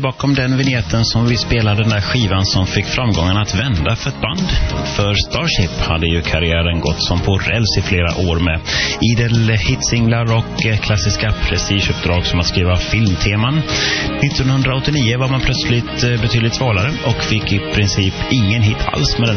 bakom den vignetten som vi spelade, den där skivan som fick framgången att vända för ett band. För Starship hade ju karriären gått som på räls i flera år med idel hitsinglar och klassiska prestigeuppdrag som att skriva filmteman. 1989 var man plötsligt betydligt svalare och fick i princip ingen hit alls med den